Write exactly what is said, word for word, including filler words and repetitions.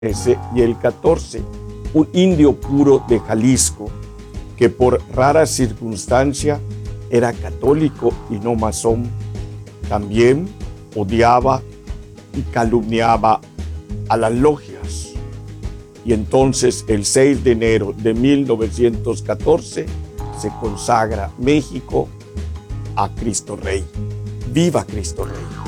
trece y el catorce, un indio puro de Jalisco que por rara circunstancia era católico y no masón, también odiaba y calumniaba a las logias. Y entonces el seis de enero de mil novecientos catorce se consagra México a Cristo Rey. ¡Viva Cristo Rey!